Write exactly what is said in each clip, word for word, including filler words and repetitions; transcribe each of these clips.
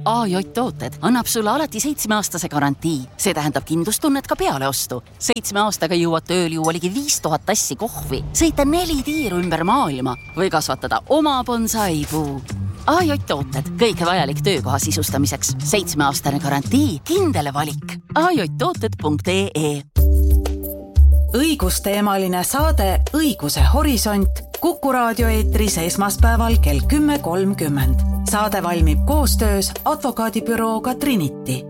A J Tooted annab sulle alati seitsmeaastase garantii. See tähendab kindlustunnet ka peale ostu. Seitsme aastaga jõuad tööl juua ligi viis tuhat tassi kohvi, sõita neli tiiru ümber maailma või kasvatada oma bonsaipuu. A J Tooted, kõike vajalik töökoha sisustamiseks. Seitsmeaastane garantii, kindele valik. A J tooted punkt E E Õigusteemaline saade Õiguse horisont Kuku raadio eetris esmaspäeval kell kümme kolmkümmend. Saade valmib koostöös advokaadibürooga Trinity.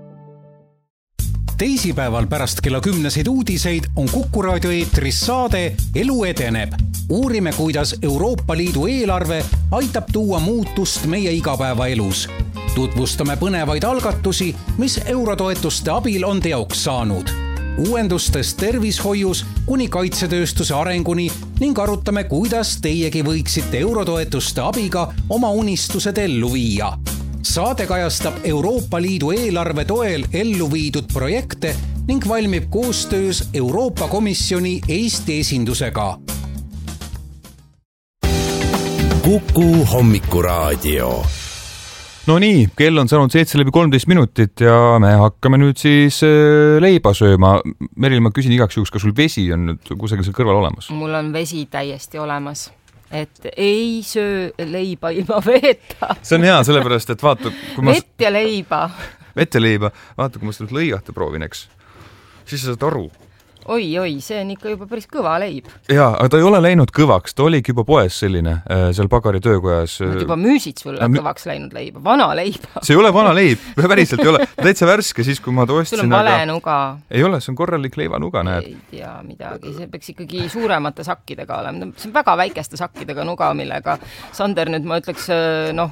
Teisipäeval pärast kella kümneseid uudiseid on Kuku raadio eetris saade Elu edeneb. Uurime, kuidas Euroopa Liidu eelarve aitab tuua muutust meie igapäevaelus. Tutvustame põnevaid algatusi, mis eurotoetuste abil on teoks saanud. Uuendustest tervishoius kuni kaitsetööstuse arenguni ning arutame, kuidas teiegi võiksite eurotoetuste abiga oma unistused ellu viia. Saade kajastab Euroopa Liidu eelarve toel ellu viidud projekte ning valmib koostöös Euroopa Komisjoni Eesti esindusega. Kuku hommikuraadio. No nii, kell on saanud seitse läbi kolmteist minutit ja me hakkame nüüd siis leiba sööma. Meril, ma küsin igaks juhuks, kas sul vesi on nüüd kusagil seal kõrval olemas? Mul on vesi täiesti olemas, et ei söö leiba ilma veeta. See on hea, sellepärast, et vaata... Kui ma... Vett ja leiba. Vett ja leiba. Vaata, kui ma seda lõigata proovin, eks. Siis sa saad aru. Oi, oi, see on ikka juba päris kõva leib. Jaa, aga ta ei ole läinud kõvaks, ta oligi juba poes selline, seal Pagari töökojas. Nad juba müüsid sulle ja, kõvaks läinud leiba, vana leiba. See ei ole vana leib, päriselt ei ole. Täitsa värske siis, kui ma toostsin. Sul on vale aga... nuga. Ei ole, see on korralik leivanuga, näed. Ei tea midagi, see peaks ikkagi suuremate sakkidega olema. See on väga väikeste sakkidega nuga, millega Sander nüüd, ma ütleks, noh,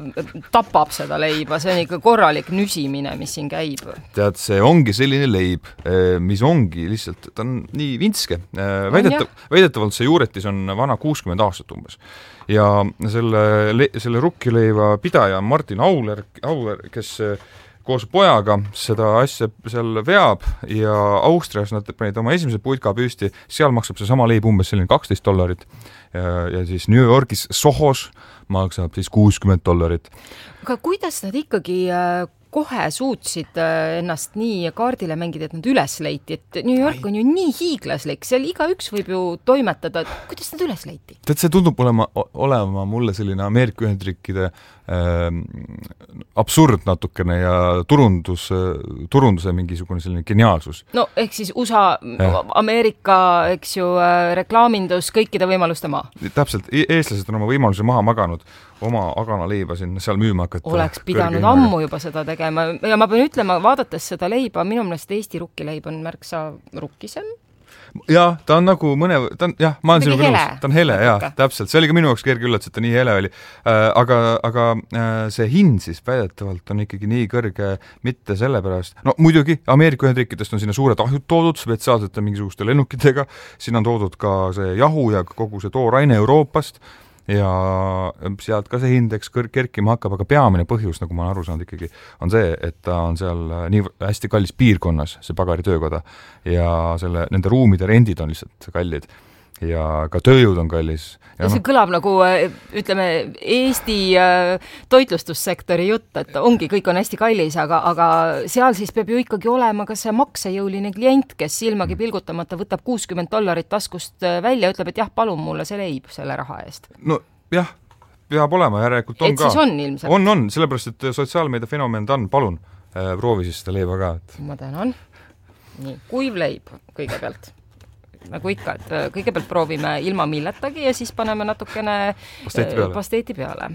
tapab seda leiba. See on ikka korralik nüsimine, mis siin käib. Tead, see ongi selline leib, mis ongi lihtsalt ta on nii vintske. Väidetav, väidetavalt see juuretis on vana kuuskümmend aastat umbes. Ja selle, selle rukkileiva pidaja Martin Auler, Auler, kes koos pojaga seda asja seal veab ja Austrias nad panid oma esimese putka püsti, seal maksab see sama leib umbes selline kaksteist dollarit ja, ja siis New Yorgis Sohos maksab siis kuuskümmend dollarit. Aga kuidas nad ikkagi kohe suutsid ennast nii kaardile mängida, et nad üles leiti, et New York on ju nii hiiglaslik, seal iga üks võib ju toimetada, kuidas nad üles leiti? Tead, see tundub olema, olema mulle selline Ameerika Ühendriikide äh, absurd natukene ja turundus, turunduse mingisugune selline geniaalsus. No, ehk siis U S A, ja. Ameerika, eks ju, reklaamindus, kõikide võimaluste maa. Täpselt, eestlased on oma võimaluse maha maganud, oma agana leiba sinna seal müüma hakata. Oleks pidanud ammu juba seda tegema. Ja ma pean ütlema, vaadates seda leiba, minu meelest Eesti rukkileib on märksa rukkisem. Jah, ta on nagu mõne... Ta on, jah, ma olen sinuga nõus. Ta on hele, jah, täpselt. See oli ka minu jaoks kerge üllatus, et ta nii hele oli. Äh, aga aga äh, see hind siis väidetavalt on ikkagi nii kõrge mitte sellepärast. No muidugi, Ameerika Ühendriikidest on sinna suured ahjud toodud, spetsiaalselt mingisuguste lennukitega. Siin on toodud ka see jahu ja kogu see tooraine Euroopast. Ja sealt ka see hindeks kerkima hakkab, aga peamine põhjus, nagu ma olen aru saanud ikkagi, on see, et ta on seal nii hästi kallis piirkonnas, see Pagari töökoda, ja selle, nende ruumide rendid on lihtsalt kallid. Ja ka tööjõud on kallis. Ja see no... kõlab nagu, ütleme, Eesti toitlustussektori jutt, et ongi, kõik on hästi kallis, aga, aga seal siis peab ju ikkagi olema ka see maksejõuline klient, kes silmagi pilgutamata võtab kuuskümmend dollarit taskust välja, ütleb, et jah, palun mulle see leib selle raha eest. No jah, peab olema, järelikult on et ka. Et siis on ilmselt. On, on, sellepärast, et sotsiaalmeedia fenomen ta on, palun, proovi siis seda leiba ka. Et... Ma tänan. Nii, kuiv leib kõigepealt. Nagu ikka, et kõigepealt proovime ilma milletagi ja siis paneme natukene pasteeti peale. Pasteeti peale.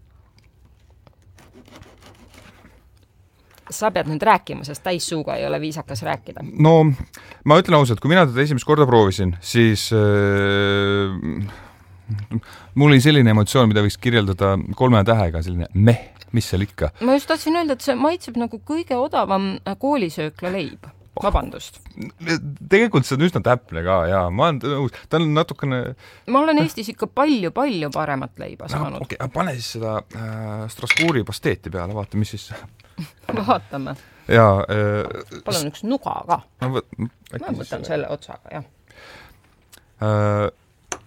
Sa pead nüüd rääkima, sest täissuuga ei ole viisakas rääkida. No, ma ütlen ausalt, kui mina teda esimest korda proovisin, siis äh, mul oli selline emotsioon, mida võiks kirjeldada kolme tähega, selline meh, mis seal ikka. Ma just tahtsin öelda, et see maitseb nagu kõige odavam koolisöökla leib. Vabandust. Tegelikult see on üsna täpne ka, ja ma olen nõus, ta on natukene... Ma olen Eestis ikka palju, palju paremat leiba saanud. No, okei, okay, pane siis seda äh, Strasbourgi pasteeti peale, vaata, mis siis... Vaatame. Ja, äh, palun üks nuga ka. Ma, võt, ma võtan selle otsaga, jah. Äh,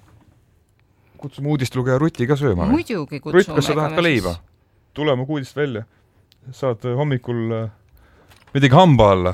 kutsume uudist lugeja Ruti ka sööma. Muidugi kutsume. Rutt, kas sa tahad ka leiba? Tuleme uudist välja. saad hommikul midagi hamba alla.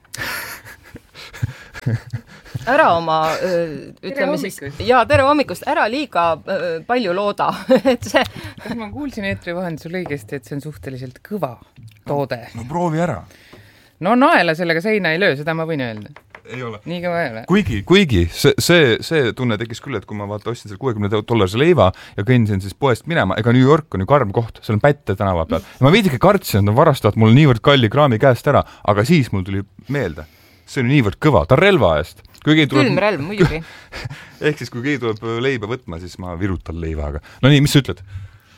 Ära oma, ütleme siis, jaa, tere hommikust, ära liiga palju looda. Et see... Kas ma kuulsin eetri vahendusel õigesti, et see on suhteliselt kõva toode? No proovi ära. No naela sellega seina ei löö, seda ma võin öelda. Ei ole. Nii kõva ei ole. Kuigi, kuigi see, see, see tunne tekkis küll, et kui ma vaata ostsin selle kuuekümne dollarise leiva ja kõndisin siis poest minema, ega New York on ju karm koht, seal on Pätte tänava peal. Ja ma veidike kartsin, et nad varastavad mul niivõrd kalli kraami käest ära, aga siis mul tuli meelde. See on niivõrd kõva, ta relva eest. Tuleb... külmrelv, muidugi. Ehk siis, kui keegi tuleb leiba võtma, siis ma virutan leivaga. No nii, mis sa ütled?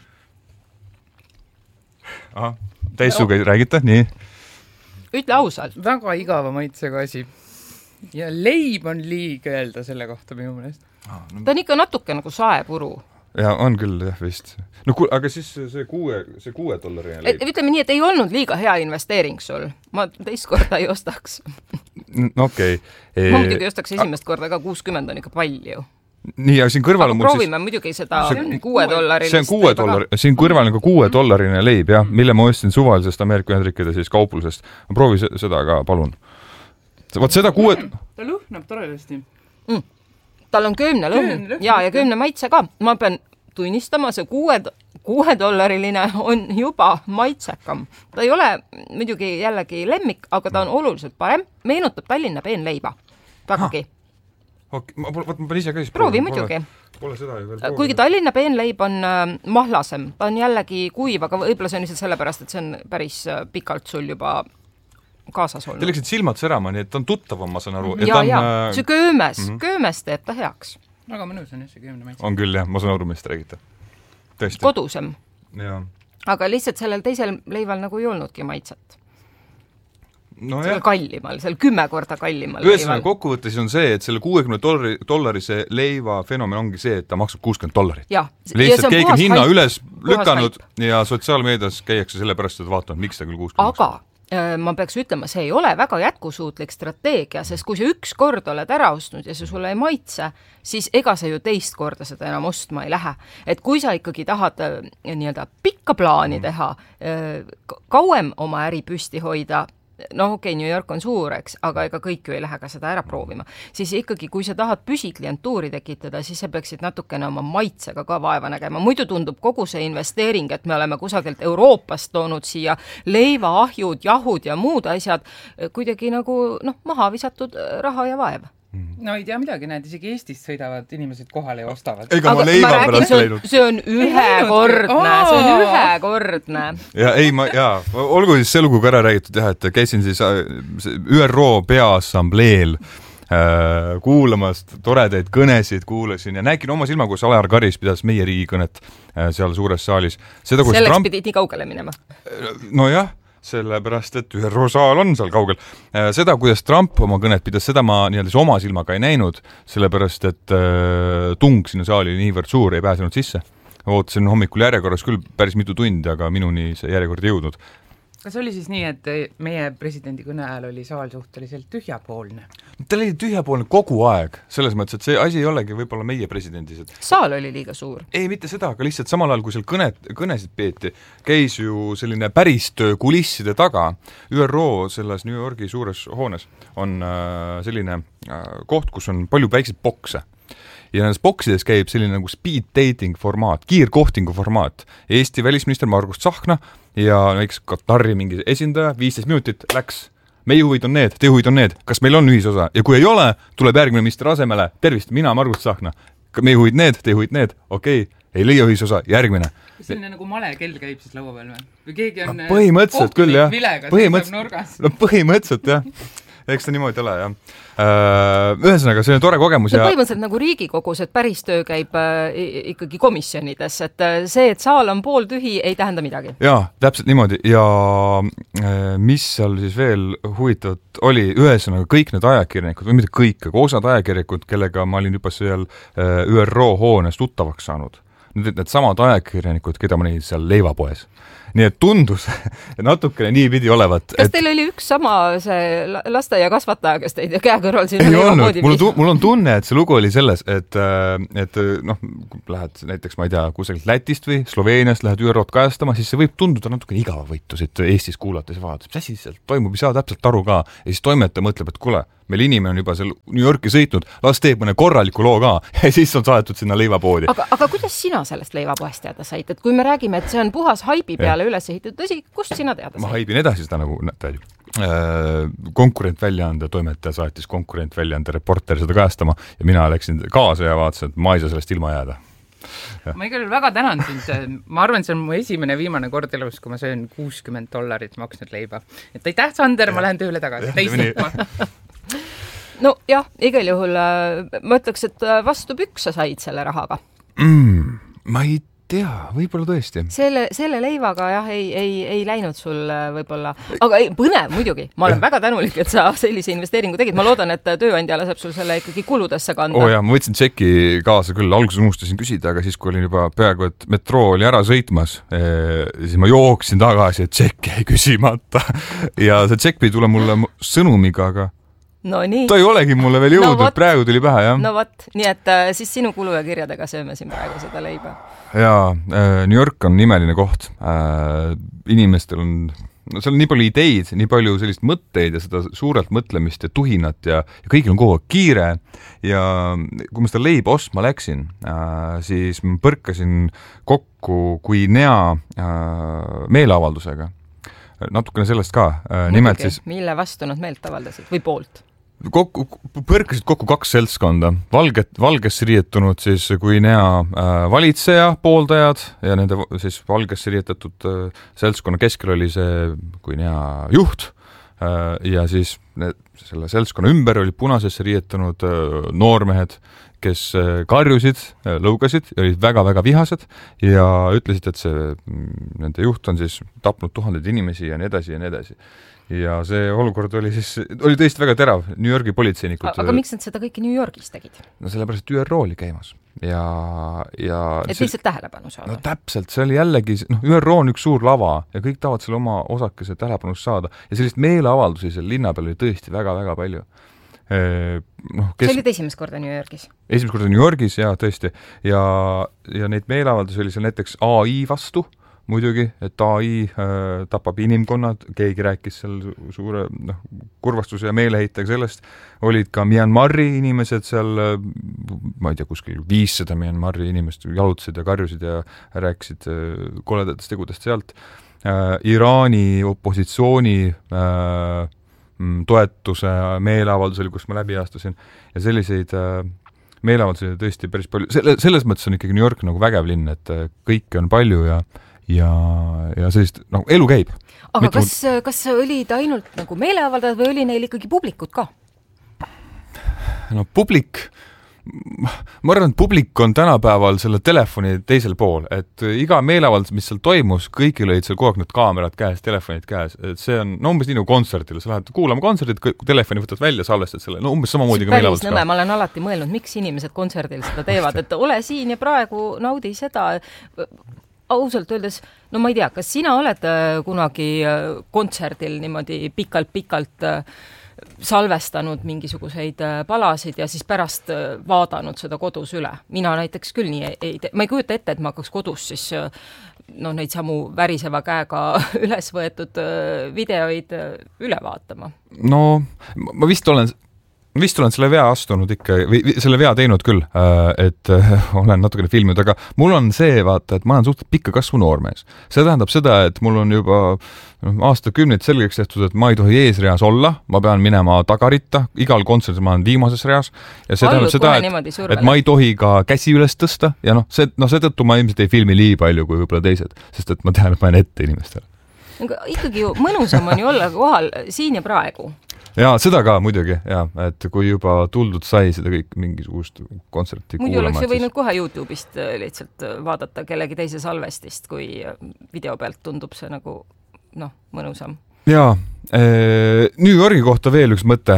Aha, täissuga no. Räägita, nii. Ütle ausalt. Väga igava maitsega asi. Ja leib on liiga öelda selle kohta minu mõnest. Ah, no... Ta on ikka natuke nagu saepuru. Ja on küll, jah, vist. No ku... aga siis see kuue, see kuue dollari leib. Ütleme nii, et ei olnud liiga hea investeering sul. Ma teist korda ei ostaks. No okei. Okay. Ma muidugi ostaks esimest korda ka kuuskümmend on ikka palju. Nii, aga siin kõrval on mul proovime siis... muidugi seda see... kuue dollarilist. See on kuue dollari, siin kõrval on ka kuue dollarine leib, jah, mille ma ostsin suvalisest Ameerika Ühendriikide siis kauplusest. Ma proovi seda ka, palun. Vaat seda kuue... Ta lõhnab toredasti. Mm. Tal on köömne lõhn ja, ja köömne maitse ka. Ma pean tunnistama, see kuue, kuue dollariline on juba maitsekam. Ta ei ole muidugi jällegi lemmik, aga ta on oluliselt parem. Meenutab Tallinna peenleiba. Vägagi. Okay. Ma, ma, ma pean ise ka siis proovi muidugi. Pole seda ju veel proovi. Kuigi Tallinna peenleib on äh, mahlasem. Ta on jällegi kuiv, aga võib-olla see on lihtsalt sellepärast, et see on päris äh, pikalt sul juba kaasas olnud. Te läksid silmad särama, nii et ta on tuttavam, ma saan aru. Ja, ja, ja. Äh... see köömes, mm-hmm. köömes teeb ta heaks. Väga mõnus on jah, see köömne maitse. On küll jah, ma saan aru, millest räägite. Tõesti. Kodusem. Ja. Aga lihtsalt sellel teisel leival nagu ei olnudki maitset. No seal kallimal, seal kümme korda kallimal Ühesõnaga kokkuvõttes on see, et selle kuuekümne dollari, dollarise leiva fenomen ongi see, et ta maksab kuuskümmend dollarit. Ja, lihtsalt ja keegi on hinna haip, üles lükanud ja sotsiaalmeedias käiakse selle pärast, et vaatavad, miks ta küll kuuskümmend aga maksab. Ma peaks ütlema, see ei ole väga jätkusuutlik strateegia, sest kui sa üks kord oled ära ostnud ja see sulle ei maitse, siis ega sa ju teist korda seda enam ostma ei lähe. Et kui sa ikkagi tahad nii-öelda pikka plaani teha, kauem oma äri püsti hoida, noh okei, okay, New York on suur, eks, aga ega kõik ju ei lähe ka seda ära proovima. Siis ikkagi, kui sa tahad püsiklientuuri tekitada, siis sa peaksid natukene oma maitsega ka vaeva nägema. Muidu tundub kogu see investeering, et me oleme kusagilt Euroopast toonud siia leiva, ahjud, jahud ja muud asjad, kuidagi nagu noh, maha visatud raha ja vaev. No ei tea midagi, näed, isegi Eestist sõidavad inimesed kohale ja ostavad. Ega ma leiva pärast läinud. See on ühekordne, see on ühekordne. Ja ei, ma, jaa, olgu siis see lugu ka ära räägitud, jah, et käisin siis Ü R O peaassambleel äh, kuulamas toredaid kõnesid, kuulasin ja nägin oma silma, kus Alar Karis pidas meie riigikõnet äh, seal suures saalis. Seda, selleks Trump... pidid nii kaugele minema. No jah. Sellepärast, et Ü R O saal on seal kaugel. Seda, kuidas Trump oma kõnet pidas, seda ma nii-öelda oma silmaga ei näinud, sellepärast, et tung sinna saali niivõrd suur ei pääsenud sisse. Ootasin hommikul järjekorras küll päris mitu tundi, aga minuni see järjekord ei jõudnud. Kas oli siis nii, et meie presidendi kõne ajal oli saal suhteliselt tühjapoolne? Ta oli tühjapoolne kogu aeg, selles mõttes, et see asi ei olegi võib-olla meie presidendis. Et... saal oli liiga suur. Ei, mitte seda, aga lihtsalt samal ajal, kui seal kõnet, kõnesid peeti, käis ju selline päristöö kulisside taga. Ü R O selles New Yorgi suures hoones on äh, selline äh, koht, kus on palju väikseid bokse. Ja nendes boksides käib selline nagu speed dating formaat, kiirkohtingu formaat. Eesti välisminister Margus Tsahkna ja näiteks Katari mingi esindaja, viisteist minutit läks. Meie huvid on need, te huvid on need, kas meil on ühisosa? Ja kui ei ole, tuleb järgmine minister asemele. Tervist, mina Margus Tsahkna. Meie huvid need, te huvid need, okei, okay, ei leia ühisosa, järgmine. Selline nagu male kell käib siis laua peal või? Või keegi on no, põhimõtteliselt küll, jah. Vilega, põhimõtteliselt, no, põhimõtteliselt, jah. Eks ta niimoodi ole, jah. Ühesõnaga, see on tore kogemus. See on põhimõtteliselt nagu Riigikogus, et päris töö käib äh, ikkagi komisjonides, et äh, see, et saal on pool tühi, ei tähenda midagi. Jaa, täpselt niimoodi. Ja äh, mis seal siis veel huvitavat oli, ühesõnaga kõik need ajakirjanikud, või mitte kõik, aga osad ajakirjanikud, kellega ma olin juba seal äh, Ü R O hoones tuttavaks saanud, nüüd need samad ajakirjanikud, keda ma nägin seal leivapoes. Nii et tundus natukene nii pidi olevat. Kas teil et... oli üks sama see lasteaia kasvataja, kes teid käe kõrval siin ei olnud, mul, tu- mul on tunne, et see lugu oli selles, et, et noh, lähed näiteks, ma ei tea, kusagilt Lätist või Sloveeniast lähed Ü R O-d kajastama, siis see võib tunduda natukene igava võitu siit Eestis kuulates ja vaadates, mis asi seal toimub, ei saa täpselt aru ka. Ja siis toimetaja mõtleb, et kuule, meil inimene on juba seal New Yorki sõitnud, las teeb mõne korraliku loo ka ja siis on saadetud sinna leivapoodi. Aga, aga kuidas sina sellest leivapoest teada said? Et kui me räägime, et see on puhas haibi peale ja. Üles ehitatud, tõsi, kust sina teada said? Ma haibin edasi seda nagu konkurent väljaande, toimetaja saatis konkurent väljaande reporter seda kajastama ja mina läksin kaasa ja vaatasin, et ma ei saa sellest ilma jääda. Ja. Ma igal väga tänan sind. Ma arvan, see on mu esimene viimane kord elus, kui ma söön kuuskümmend dollarit maksnud leiba. Et aitäh, Sander, ma lähen tööle tagasi. Teistuma. No jah, igal juhul ma ütleks, et vastu pükse said selle rahaga. Mm, ma ei tea, võib-olla tõesti. Selle, selle leivaga jah, ei, ei, ei läinud sul võib-olla, aga ei, põnev muidugi. Ma olen väga tänulik, et sa sellise investeeringu tegid. Ma loodan, et tööandja laseb sul selle ikkagi kuludesse kanda. Oo jah, ma võtsin tšeki kaasa küll, alguses unustasin küsida, aga siis, kui olin juba peaaegu, et metroo oli ära sõitmas, siis ma jooksin tagasi, et tšekki ei küsimata. Ja see tšekk pidi tule mulle sõnumiga, aga no nii. Ta ei olegi mulle veel jõudnud, no, praegu tuli pähe, jah. No võt, nii et äh, siis sinu kulu ja kirjadega sööme siin praegu seda leiba. Jaa, äh, New York on imeline koht. Äh, inimestel on, no seal on nii palju ideid, nii palju sellist mõtteid ja seda suurelt mõtlemist ja tuhinat ja, ja kõigil on kogu aeg kiire. Ja kui ma seda leiba ostma läksin, äh, siis ma põrkasin kokku kui nea äh, meeleavaldusega. Natukene sellest ka. Äh, nimelt siis... Mille vastu nad meelt avaldasid või poolt? Kokku, põrkasid kokku kaks seltskonda. Valget, valgesse riietunud siis kui nea äh, valitseja pooldajad ja nende siis valgesse riietatud äh, seltskonna keskel oli see kui nea juht äh, ja siis need, selle seltskonna ümber oli punasesse riietunud äh, noormehed, kes äh, karjusid, äh, lõugasid ja olid väga-väga vihased ja ütlesid, et see nende juht on siis tapnud tuhandeid inimesi ja nii edasi ja nii edasi. Ja see olukord oli siis, oli tõesti väga terav. New Yorgi politseinikud. Aga miks nad seda kõike New Yorgis tegid? No sellepärast, et Ü R O oli käimas. Ja, ja et see, lihtsalt tähelepanu saada? No täpselt, see oli jällegi, noh, Ü R O on üks suur lava ja kõik tahavad selle oma osakese tähelepanust saada. Ja sellist meeleavaldusi seal linna peal oli tõesti väga-väga palju. No, kes... See oli esimest korda New Yorgis? Esimest korda New Yorgis, jaa, tõesti. Ja, ja neid meeleavaldusi oli seal näiteks A I vastu, muidugi, et A I äh, tapab inimkonnad, keegi rääkis seal suure noh, kurvastuse ja meeleheitega sellest, olid ka Myanmari inimesed seal, ma ei tea, kuskil viissada Myanmari inimest jalutasid ja karjusid ja rääkisid äh, koledatest tegudest sealt. Äh, Iraani opositsiooni äh, toetuse meeleavaldus oli, kus ma läbi aastasin ja selliseid äh, meeleavaldusi tõesti päris palju. Selle, selles mõttes on ikkagi New York nagu vägev linn, et kõike on palju ja ja, ja sellist, noh, elu käib. Aga Mitu... kas, kas olid ainult nagu meeleavaldajad või oli neil ikkagi publikud ka? No publik, ma arvan, et publik on tänapäeval selle telefoni teisel pool, et iga meeleavaldus, mis seal toimus, kõigil olid seal kogu aeg need kaamerad käes, telefonid käes, et see on no umbes nii nagu kontserdil, sa lähed kuulama kontserdit, telefoni võtad välja, salvestad selle, no umbes samamoodi ka meeleavaldus ka. Ma olen alati mõelnud, miks inimesed kontserdil seda teevad, et ole siin ja praegu naudi seda. Ausalt öeldes, no ma ei tea, kas sina oled kunagi kontserdil niimoodi pikalt-pikalt salvestanud mingisuguseid palasid ja siis pärast vaadanud seda kodus üle? Mina näiteks küll nii ei tee. Ma ei kujuta ette, et ma hakkaks kodus siis no, neid samu väriseva käega üles võetud videoid üle vaatama. No, ma vist olen... vist olen selle vea astunud ikka, või selle vea teinud küll, et olen natukene filminud, aga mul on see, vaata, et ma olen suhteliselt pikka kasvu noormees. See tähendab seda, et mul on juba aastakümneid selgeks tehtud, et ma ei tohi eesreas olla, ma pean minema tagaritta, igal kontserdil ma olen viimases reas ja see tähendab seda, et, et ma ei tohi ka käsi üles tõsta ja noh, see, no seetõttu ma ilmselt ei filmi nii palju kui võib-olla teised, sest et ma tean, et ma olen ette inimestele. Ikkagi ju mõnusam on ju olla kohal siin ja praegu. Jaa, seda ka muidugi, jaa, et kui juba tuldud sai seda kõik mingisugust kontserti muidu kuulama. Muidu oleks ju võinud kohe YouTube'ist lihtsalt vaadata kellegi teise salvestist, kui video pealt tundub see nagu, noh, mõnusam. Jaa, New Yorgi kohta veel üks mõte.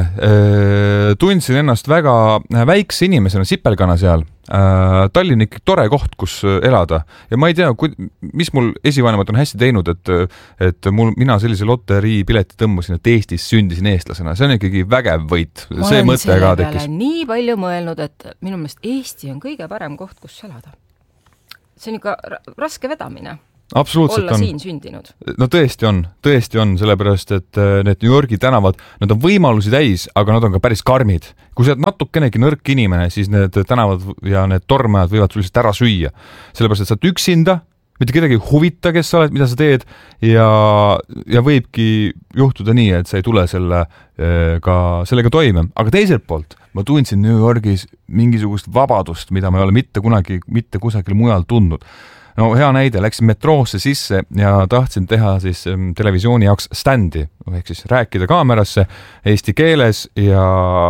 Tundsin ennast väga väikse inimesena, sipelgana seal. Tallinn ikka tore koht, kus elada. Ja ma ei tea, mis mul esivanemad on hästi teinud, et, et mul, mina sellise loterii pileti tõmbasin, et Eestis sündisin eestlasena. See on ikkagi vägev võit. Ma see olen mõte selle ka peale tekkis. nii palju mõelnud, et minu meelest Eesti on kõige parem koht, kus elada. See on ikka raske vedamine. Absoluutselt olla on. siin sündinud. No tõesti on, tõesti on, sellepärast, et need New Yorgi tänavad, nad on võimalusi täis, aga nad on ka päris karmid. Kui sa oled natukenegi nõrk inimene, siis need tänavad ja need tormajad võivad sul lihtsalt ära süüa. Sellepärast, et sa oled üksinda, mitte kedagi huvita, kes sa oled, mida sa teed ja, ja võibki juhtuda nii, et sa ei tule selle, ka, sellega toime. Aga teiselt poolt, ma tundsin New Yorgis mingisugust vabadust, mida ma ei ole mitte kunagi, mitte kusagil mujal tundnud. No hea näide, läksin metroosse sisse ja tahtsin teha siis televisiooni jaoks standi, ehk siis rääkida kaamerasse eesti keeles ja,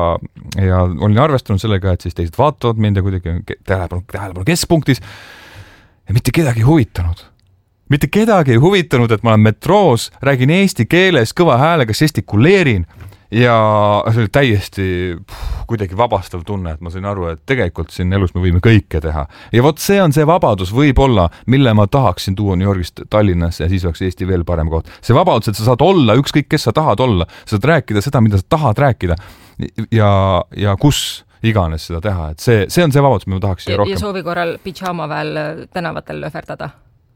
ja olin arvestanud sellega, et siis teised vaatavad mind ja kuidagi tähelepanu, tähelepanu keskpunktis ja mitte kedagi huvitanud. Mitte kedagi ei huvitanud, et ma olen metroos, räägin eesti keeles, kõva häälega gestikuleerin ja see oli täiesti puh, kuidagi vabastav tunne, et ma sain aru, et tegelikult siin elus me võime kõike teha. Ja vot see on see vabadus võib-olla, mille ma tahaksin tuua New Yorgist Tallinnasse ja siis oleks Eesti veel parem koht. See vabadus, et sa saad olla ükskõik, kes sa tahad olla, sa saad rääkida seda, mida sa tahad rääkida ja, ja kus iganes seda teha, et see, see on see vabadus, mida ma tahaksin ja, rohkem. Ja soovi korral pidžaama veel tänavatel löferdada.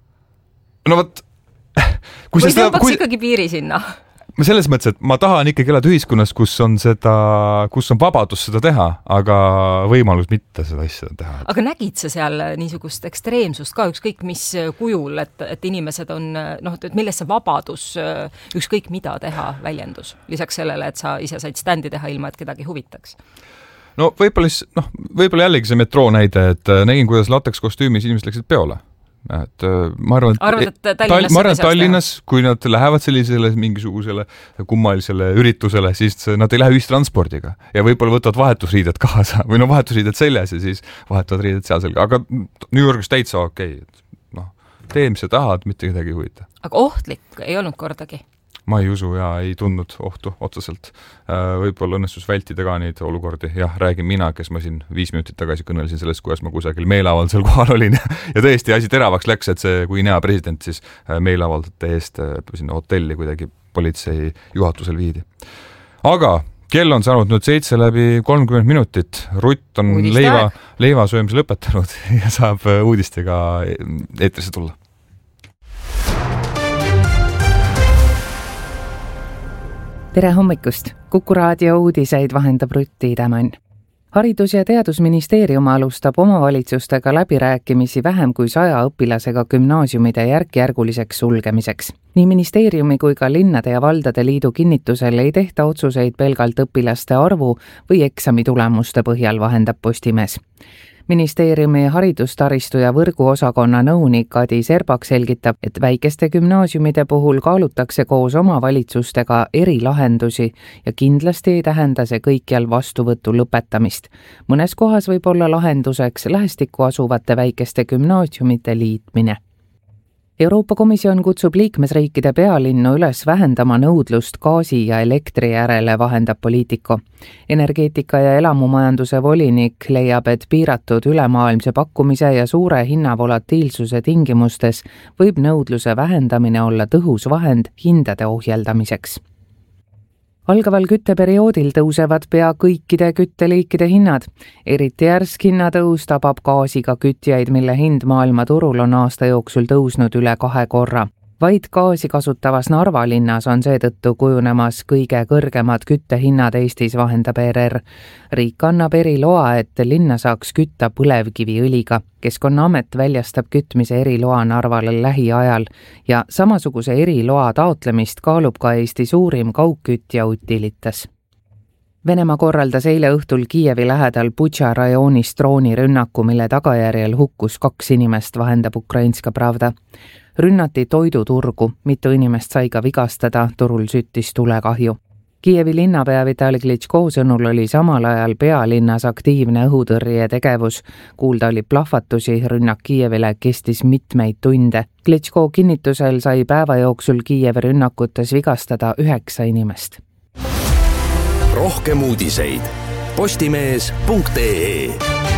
No vot, kui või seda, tõmbaks kui... ikkagi piiri sinna? Ma selles mõttes, et ma tahan ikkagi elada ühiskonnas, kus on seda, kus on vabadus seda teha, aga võimalus mitte seda asja teha. Aga nägid sa seal niisugust ekstreemsust ka ükskõik mis kujul, et, et inimesed on, noh, et milles see vabadus ükskõik mida teha väljendus, lisaks sellele, et sa ise said standi teha ilma, et kedagi huvitaks? No võib-olla, noh, võib-olla jällegi see metroo näide, et nägin, kuidas lateks kostüümis inimesed läksid peole. Et ma arvan, et, Arvad, et Tallinnas, ma arvan, et Tallinnas, kui nad lähevad sellisele mingisugusele kummalisele üritusele, siis nad ei lähe ühistranspordiga ja võib-olla võtavad vahetusriided kaasa või no vahetusriided seljas ja siis vahetavad riided seal selga. Aga New Yorgis täitsa okei. No, tee, mis sa tahad, mitte kedagi huvita. Aga ohtlik ei olnud kordagi? Ma ei usu ja ei tundnud ohtu otseselt. Võib-olla õnnestus vältida ka neid olukordi. Jah, räägin mina, kes ma siin viis minutit tagasi kõnelesin sellest, kuidas ma kusagil meeleavaldusel kohal olin. Ja tõesti asi teravaks läks, et see, kui Nea president siis meeleavaldajate eest sinna hotelli kuidagi politsei juhatusel viidi. Aga kell on saanud nüüd seitse läbi kolmkümmend minutit. Rutt on leiva, leiva söömise lõpetanud ja saab uudistega eetrisse tulla. Tere hommikust! Kuku raadio uudiseid vahendab Rutti Idamann. Haridus- ja teadusministeerium alustab omavalitsustega läbirääkimisi vähem kui saja õpilasega gümnaasiumide järk-järguliseks sulgemiseks. Nii ministeeriumi kui ka linnade ja valdade liidu kinnitusel ei tehta otsuseid pelgalt õpilaste arvu või eksami tulemuste põhjal, vahendab Postimees. Ministeeriumi haridustaristu ja võrguosakonna nõunik Adi Serbak selgitab, et väikeste gümnaasiumide puhul kaalutakse koos omavalitsustega erilahendusi ja kindlasti ei tähenda see kõikjal vastuvõtu lõpetamist. Mõnes kohas võib olla lahenduseks lähestikku asuvate väikeste gümnaasiumite liitmine. Euroopa Komisjon kutsub liikmesriikide pealinnu üles vähendama nõudlust gaasi ja elektri järele, vahendab Politico. Energeetika ja elamumajanduse volinik leiab, et piiratud ülemaailmse pakkumise ja suure hinnavolatiilsuse tingimustes võib nõudluse vähendamine olla tõhus vahend hindade ohjeldamiseks. Algaval kütteperioodil tõusevad pea kõikide kütteliikide hinnad. Eriti järsk hinnatõus tabab gaasiga kütjaid, mille hind maailma turul on aasta jooksul tõusnud üle kahe korra. Vaid gaasi kasutavas Narva linnas on seetõttu kujunemas kõige kõrgemad küttehinnad Eestis, vahendab E R R. Riik annab eriloa, et linna saaks kütta põlevkiviõliga. Keskkonnaamet väljastab kütmise eriloa Narvale lähiajal ja samasuguse eriloa taotlemist kaalub ka Eesti suurim kaugkütja Utilitas. Venemaa korraldas eile õhtul Kiievi lähedal Butša rajoonis droonirünnaku, mille tagajärjel hukkus kaks inimest, vahendab Ukrainska Pravda. Rünnati toiduturgu, mitu inimest sai ka vigastada, turul süttis tulekahju. Kiievi linnapea Vitali Klitško sõnul oli samal ajal pealinnas aktiivne õhutõrje tegevus. Kuulda oli plahvatusi, rünnak Kiievile kestis mitmeid tunde. Klitško kinnitusel sai päeva jooksul Kiievi rünnakutes vigastada üheksa inimest. Rohkem uudiseid postimees punkt ee.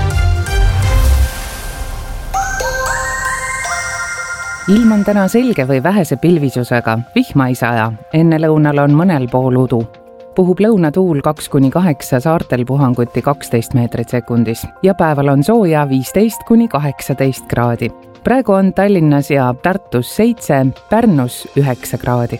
Ilm on täna selge või vähese pilvisusega, vihma ei saja, enne lõunal on mõnel pool udu. Puhub lõunatuul kaks kuni kaheksa, saartel puhanguti kaksteist meetrit sekundis ja päeval on sooja viisteist kuni kaheksateist kraadi. Praegu on Tallinnas ja Tartus seitse, Pärnus üheksa kraadi.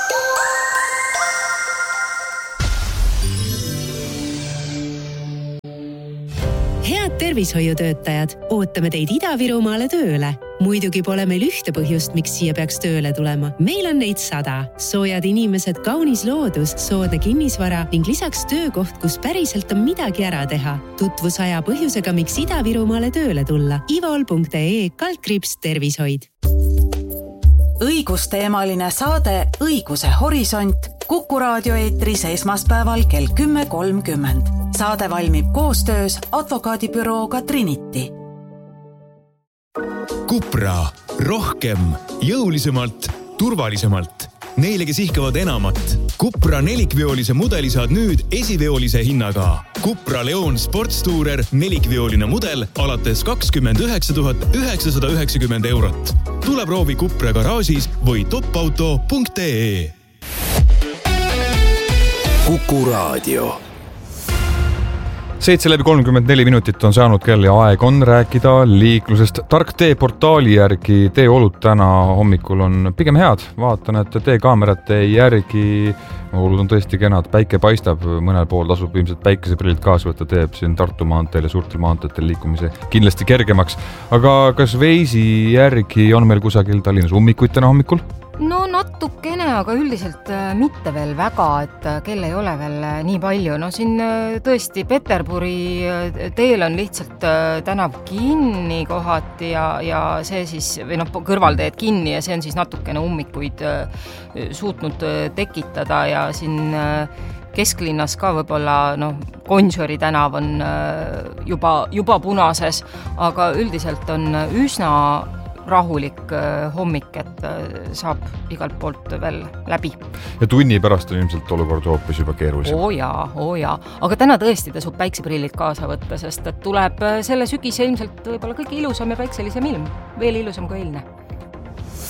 Tervishoiutöötajad, ootame teid Ida-Virumaale tööle. Muidugi pole meil ühte põhjust, miks siia peaks tööle tulema. Meil on neid sada. Soojad inimesed, kaunis loodus, soodne kinnisvara ning lisaks töökoht, kus päriselt on midagi ära teha. Tutvus aja põhjusega, miks Ida-Virumaale tööle tulla. ivol punkt ee kaldkriips tervishoid. Õigusteemaline saade Õiguse horisont Kuku raadio eetris esmaspäeval kell kümme kolmkümmend. Saade valmib koostöös advokaadibürooga Trinity. Cupra. Rohkem, jõulisemalt, turvalisemalt. Neile, kes ihkavad enamat. Cupra nelikveolise mudeli saad nüüd esiveolise hinnaga. Cupra Leon Sportstourer nelikveoline mudel alates kakskümmend üheksa tuhat üheksasada üheksakümmend eurot. Tule proovi Cupra garaažis või topauto punkt ee. Kuku raadio. Seitse läbi kolmkümmend neli minutit on saanud kell ja aeg on rääkida liiklusest. Tark tee portaali järgi teeolud täna hommikul on pigem head. Vaatan, et teekaamerate järgi olud on tõesti kenad. Päike paistab, mõnel pool tasub ilmselt päikeseprillid kaasa võtta, teeb siin Tartu maanteel ja suurtel maanteetel liikumise kindlasti kergemaks. Aga kas Veisi järgi on meil kusagil Tallinnas ummikuid täna hommikul? No natukene, aga üldiselt mitte veel väga, et kell ei ole veel nii palju. No siin tõesti Peterburi teel on lihtsalt tänav kinni kohati ja, ja see siis, või noh, kõrvalteed kinni ja see on siis natukene ummikuid suutnud tekitada ja siin kesklinnas ka võib-olla noh, Gonsiori tänav on juba, juba punases, aga üldiselt on üsna rahulik hommik, et saab igalt poolt veel läbi. Ja tunni pärast on ilmselt olukord hoopis juba keerulisem. Oo jaa, oo jaa. Aga täna tõesti tasub päikseprillid kaasa võtta, sest et tuleb selle sügise ilmselt võib-olla kõige ilusam ja päikselisem ilm. Veel ilusam kui eilne.